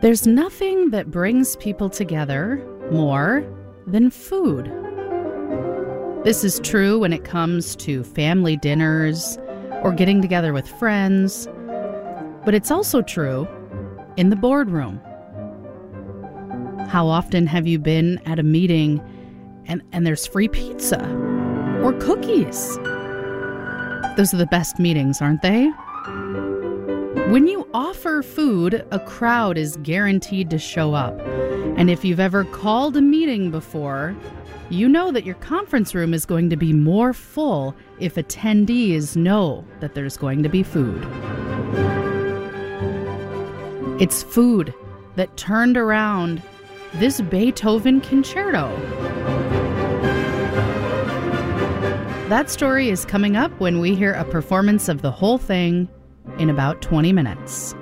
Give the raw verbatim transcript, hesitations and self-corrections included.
There's nothing that brings people together more than food. This is true when it comes to family dinners or getting together with friends, but it's also true in the boardroom. How often have you been at a meeting and, and there's free pizza or cookies? Those are the best meetings, aren't they? When you offer food, a crowd is guaranteed to show up. And if you've ever called a meeting before, you know that your conference room is going to be more full if attendees know that there's going to be food. It's food that turned around this Beethoven concerto. That story is coming up when we hear a performance of the whole thing in about twenty minutes.